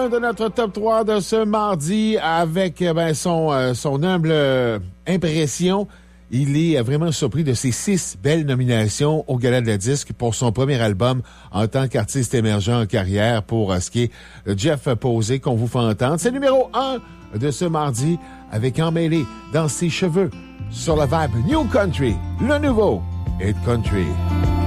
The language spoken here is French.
1 de notre top 3 de ce mardi avec son humble impression. Il est vraiment surpris de ses 6 belles nominations au Gala de la Disque pour son premier album en tant qu'artiste émergent en carrière pour ce qui est Jeff Posey qu'on vous fait entendre. C'est numéro 1 de ce mardi avec Emmêlé dans ses cheveux sur la vibe New Country, le nouveau Hit Country.